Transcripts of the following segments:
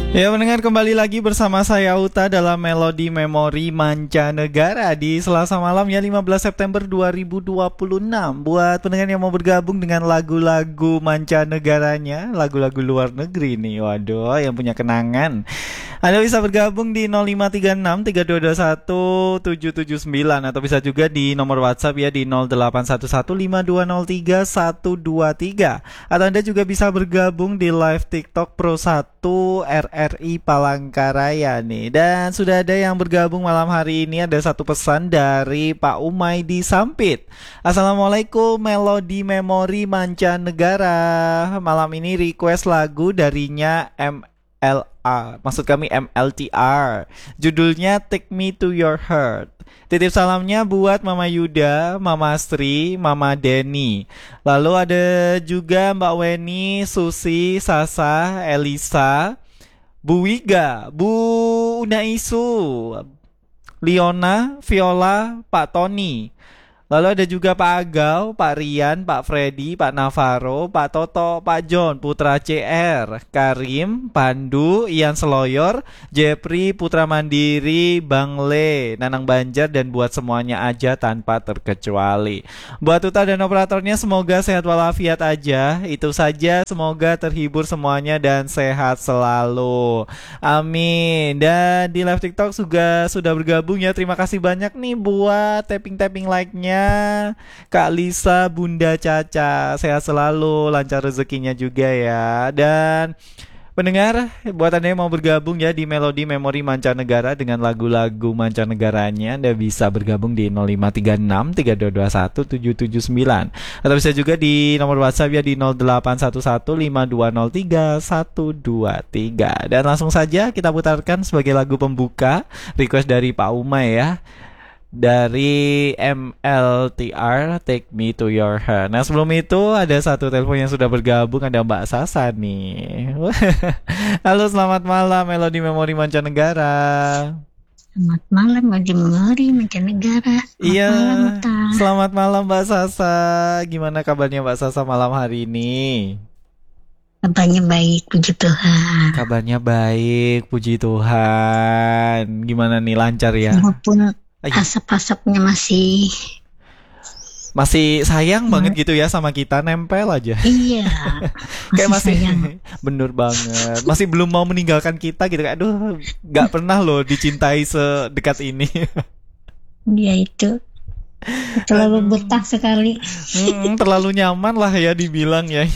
Ya, mendengar kembali lagi bersama saya Uta dalam Melodi Memori Mancanegara di Selasa malam ya 15 September 2026. Buat pendengar yang mau bergabung dengan lagu-lagu mancanegaranya, lagu-lagu luar negeri nih, waduh, yang punya kenangan, Anda bisa bergabung di 0536 3221 779 atau bisa juga di nomor WhatsApp ya di 0811 5203 123. Atau Anda juga bisa bergabung di live TikTok Pro 1 RRI Palangkaraya nih. Dan sudah ada yang bergabung malam hari ini, ada satu pesan dari Pak Umay di Sampit. Assalamualaikum Melodi Memori Mancanegara. Malam ini request lagu darinya maksud kami MLTR. Judulnya Take Me to Your Heart. Titip salamnya buat Mama Yuda, Mama Sri, Mama Denny. Lalu ada juga Mbak Weni, Susi, Sasa, Elisa, Bu Wiga, Bu Unaisu, Liona, Viola, Pak Tony. Lalu ada juga Pak Agau, Pak Rian, Pak Freddy, Pak Navarro, Pak Toto, Pak John, Putra CR, Karim, Pandu, Ian Seloyor, Jepri, Putra Mandiri, Bang Le, Nanang Banjar, dan buat semuanya aja tanpa terkecuali. Buat Uta dan operatornya semoga sehat walafiat aja. Itu saja, semoga terhibur semuanya dan sehat selalu. Amin. Dan di live TikTok juga sudah bergabung ya. Terima kasih banyak nih buat tapping-tapping like-nya. Kak Lisa, Bunda Caca, sehat selalu, lancar rezekinya juga ya. Dan pendengar, buat Anda yang mau bergabung ya di Melodi Memori Mancanegara dengan lagu-lagu mancanegaranya, Anda bisa bergabung di 0536 3221 779 atau bisa juga di nomor WhatsApp ya di 0811 5203 123. Dan langsung saja kita putarkan sebagai lagu pembuka request dari Pak Umay ya, dari MLTR, Take Me to Your Heart. Nah, sebelum itu ada satu telepon yang sudah bergabung, ada Mbak Sasa nih. Halo, selamat malam Melodi Memori Mancanegara. Selamat malam Melodi Memori Mancanegara. Iya, Malam, selamat malam Mbak Sasa. Gimana kabarnya Mbak Sasa malam hari ini? Kabarnya baik, puji Tuhan. Kabarnya baik, puji Tuhan. Gimana nih, lancar ya? Walaupun asap-asapnya masih sayang banget gitu ya sama kita, nempel aja. Iya. Kayak masih sayang. Bener banget. Masih belum mau meninggalkan kita gitu. Aduh, gak pernah loh dicintai sedekat ini. Dia itu terlalu betah sekali. Terlalu nyaman lah ya dibilang ya.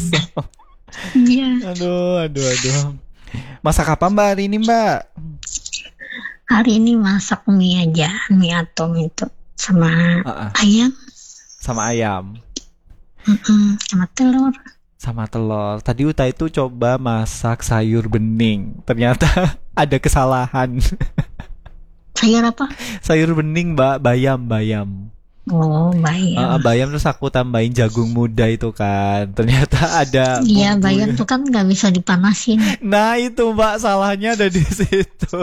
Iya. Aduh. Masak apa Mbak hari ini Mbak? Hari ini masak mie aja, mie atom itu sama ayam. Sama ayam. Sama telur. Sama telur. Tadi Uta itu coba masak sayur bening. Ternyata ada kesalahan. Sayur apa? Sayur bening Mbak, bayam. Oh, bayam. Bayam terus aku tambahin jagung muda itu kan. Ternyata ada. Iya, bayam tuh kan nggak bisa dipanasin. Nah itu Mbak, salahnya ada di situ.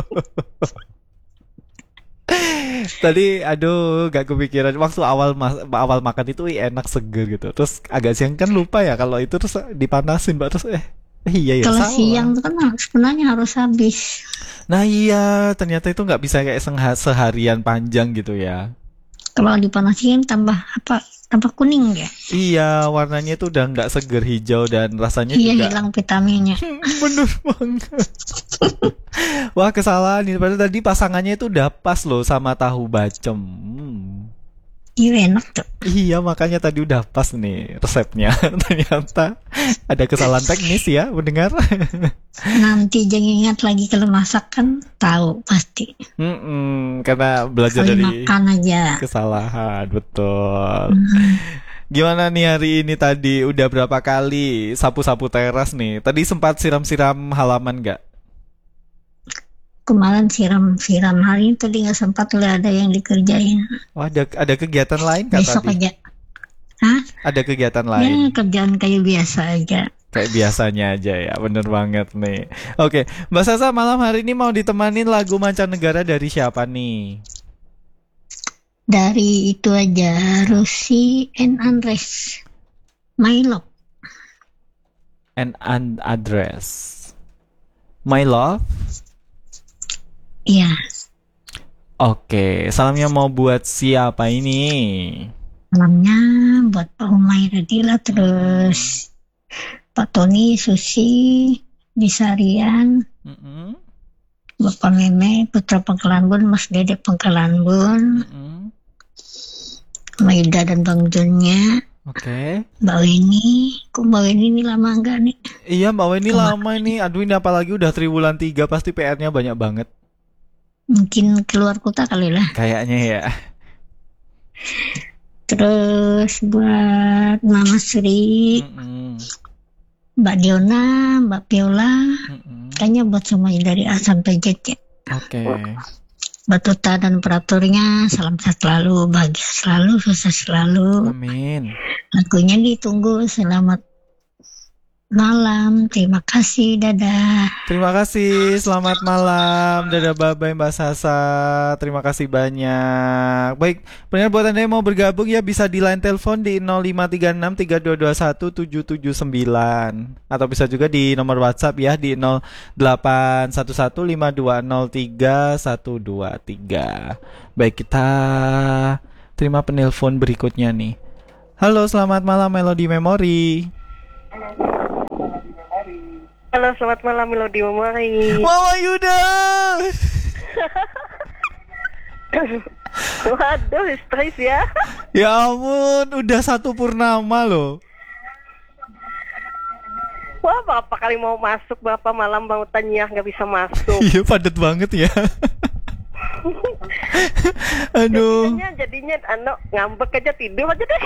Tadi aduh gak kepikiran waktu awal makan itu enak seger gitu. Terus agak siang kan lupa ya kalau itu terus dipanasin Mbak, terus iya ya kalau salah. Siang itu kan sebenarnya harus habis. Nah iya, ternyata itu nggak bisa kayak seharian panjang gitu ya. Kalau dipanasin tambah kuning ya. Iya, warnanya itu udah nggak seger, hijau, dan rasanya iya, juga hilang vitaminnya. bener banget. Wah, kesalahan ini. Padahal tadi pasangannya itu udah pas loh sama tahu bacem. Iya, enak tuh. Iya, makanya tadi udah pas nih resepnya. Ternyata ada kesalahan teknis ya, mendengar. Nanti jangan ingat lagi kalau masak kan tahu pasti. Karena belajar Kali dari makan aja. kesalahan, betul. Gimana nih hari ini tadi? Udah berapa kali sapu-sapu teras nih? Tadi sempat siram-siram halaman nggak? Kemarin siram-siram, hari ini tadi nggak sempat, udah ada yang dikerjain. Oh, ada kegiatan lain Kak Besok tadi? aja. Hah? Ada kegiatan Ya, lain? kerjaan kayak biasa aja. Kayak biasanya aja ya, bener banget nih. Oke, Mbak Sasa malam hari ini mau ditemanin lagu mancanegara dari siapa nih? Dari itu aja, Rusi and Andres, My Love. And address. My love. Iya, Oke, salamnya mau buat siapa ini? salamnya buat Pak Humay Radila, terus Pak Tony, Susi, Bisarian, Mm-mm, Bapak Meme, Putra Pengkelanbun, Mas Dede Pengkelanbun, mm-mm. Maida dan Bang Jonnya, Oke. Mbak Weni. Kok Mbak Weni ini lama enggak nih? Iya Mbak Weni Kemana? lama ini. Aduh ini apalagi udah triwulan 3 pasti PR-nya banyak banget. Mungkin keluar kota kali lah. Kayaknya ya. Terus buat Mama Sri, Mm-mm, Mbak Diona, Mbak Viola, mm-mm. kayaknya buat semuanya dari A sampai Z ya. Oke. Batuta dan operatornya, salam sehat selalu, bahagia selalu, sukses selalu. Amin. Lagunya ditunggu. Selamat malam, terima kasih, dadah. Terima kasih, selamat malam. Dadah bye-bye Mbak Sasa. Terima kasih banyak. Baik, pendengar buat Anda yang mau bergabung ya bisa di line telepon di 0536 3221 779 atau bisa juga di nomor WhatsApp ya di 0811 5203 123. Baik, kita terima penelpon berikutnya nih. Halo, selamat malam Melody Memory. Halo, selamat malam Melody Memory. Mama Yuda. Waduh, stres ya. Ya ampun, udah 1 purnama loh. Wah, berapa kali mau masuk, berapa malam bang tanya nggak bisa masuk. Iya, padat banget ya. Aduh. Jadinya ngambek aja, tidur aja deh.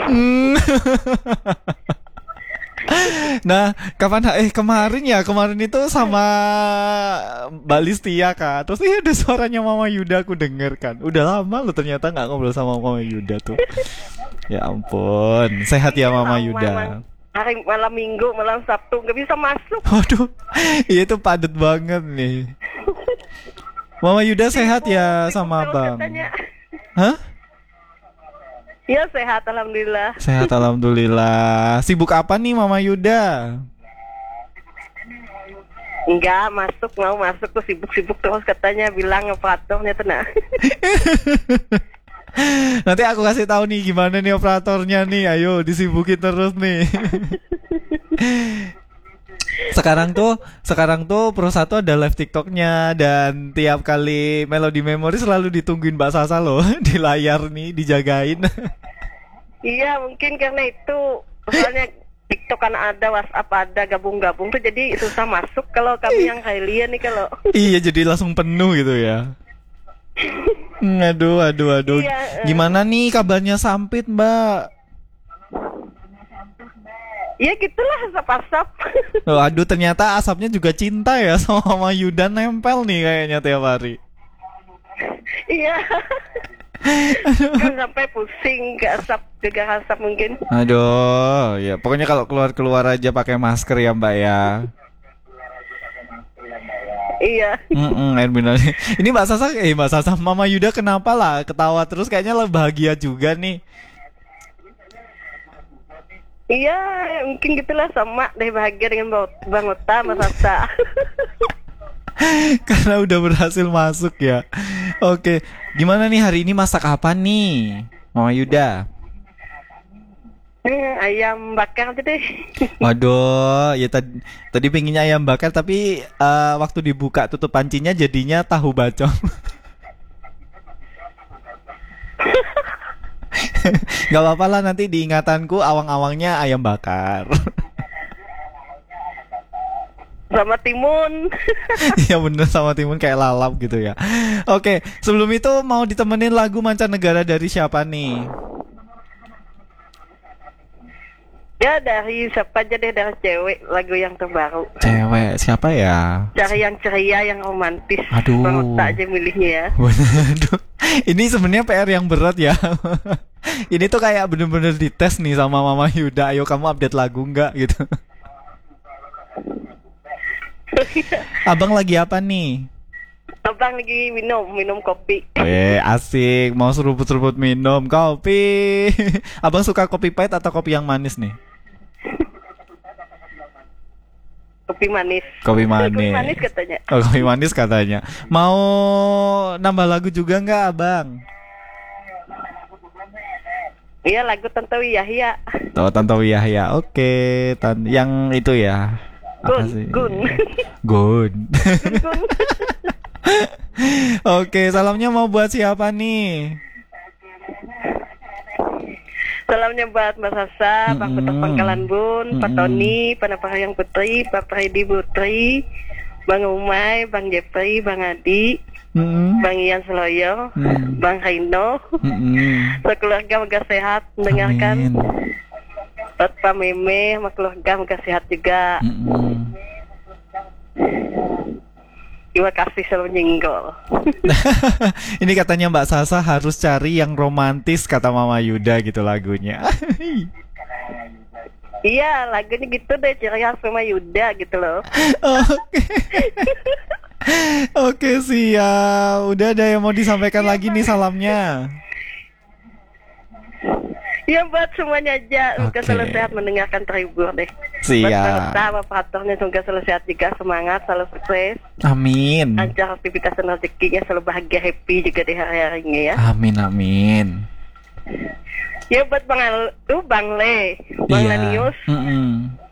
Nah, kemarin itu sama Mbak Listia kan. Terus ada suaranya Mama Yuda aku denger kan. Udah lama loh ternyata nggak ngobrol sama Mama Yuda tuh. Ya ampun, sehat ya Mama Yuda. Hari malam Minggu, malam Sabtu nggak bisa masuk. Waduh, iya itu padat banget nih. Mama Yuda sehat ya sama Abang? Hah? Ya sehat, alhamdulillah. Sehat alhamdulillah. Sibuk apa nih Mama Yuda? Enggak, mau masuk tuh sibuk-sibuk terus katanya, bilang operatornya tuh nah. Nanti aku kasih tahu nih gimana nih operatornya nih. Ayo disibukin terus nih. Sekarang tuh Pro 1 ada live TikToknya dan tiap kali Melody Memory selalu ditungguin Mbak Sasa loh di layar nih dijagain. Iya, mungkin karena itu soalnya TikTok kan ada, WhatsApp ada, gabung-gabung tuh jadi susah masuk kalau kami yang Hylia nih kalau. Iya jadi langsung penuh gitu ya. Aduh. Iya, Gimana nih kabarnya Sampit Mbak? Ya gitulah, asap-asap. Oh, aduh ternyata asapnya juga cinta ya sama Mama Yuda, nempel nih kayaknya tiap hari. Iya. Kan sampai pusing ke asap, juga asap mungkin. Aduh, ya pokoknya kalau keluar aja pakai masker ya Mbak ya. Iya. Erwin. Ini Mbak Sasa, Mama Yuda kenapa lah ketawa terus kayaknya lah bahagia juga nih. Iya, mungkin gitulah, sama deh bahagia dengan Bang Ota, Mas Asa. Karena udah berhasil masuk ya. Oke, gimana nih hari ini masak apa nih Mama Yuda? Ayam bakar aja deh. Waduh, ya tadi pengennya ayam bakar tapi waktu dibuka tutup pancinya jadinya tahu bacem. Gak apa-apa lah, nanti diingatanku awang-awangnya ayam bakar. Sama timun. Iya bener, sama timun kayak lalap gitu ya. Oke, sebelum itu mau ditemenin lagu mancanegara dari siapa nih? Ya dari siapa aja deh, dari cewek, lagu yang terbaru. Cewek, siapa ya? Cari yang ceria, yang romantis. Aduh. Bang Ota aja milihnya ya. Waduh, ini sebenarnya PR yang berat ya. Ini tuh kayak bener-bener dites nih sama Mama Yuda. Ayo kamu update lagu nggak gitu. Abang lagi apa nih? Abang lagi minum kopi. Asik, mau seruput-seruput minum kopi. Abang suka kopi pahit atau kopi yang manis nih? kopi manis. Kopi Kopi manis. manis katanya. Oh, kopi manis katanya. Mau nambah lagu juga nggak, Abang? Iya, lagu Tantowi Yahya. Oh, Tantowi Yahya. Oke, yang itu ya. Apa Gun, sih? Gun. Gun. Gun. Oke, salamnya mau buat siapa nih? Salamnya buat Mbak Sasa, Bang Putar Pangkalan Bun, Pak Tony, Panapahayang Putri, Pak Freddy Putri, Bang Umay, Bang Jepri, Bang Adi, Bang Ian Seloyo, Bang Haino, sekeluarga moga sehat mendengarkan. Amin. Buat Pak Meme sama keluarga moga sehat juga. Terima kasih selalu nyenggol. Ini katanya Mbak Sasa harus cari yang romantis, kata Mama Yuda gitu lagunya. Iya, lagunya gitu deh, ceria sama Yuda gitu loh. Oke. Oke, siap. Udah ada yang mau disampaikan lagi nih salamnya. Ya buat semuanya aja, semoga Oke. selalu sehat mendengarkan terhibur deh. Siap. Buat Pak operatornya semoga selalu sehat juga, semangat, selalu sukses. Amin. Lancar aktivitas dan rezekinya, selalu bahagia, happy juga di hari-harinya ya. Amin, amin. Ya buat Bang Le, Bang Iya. Lanius,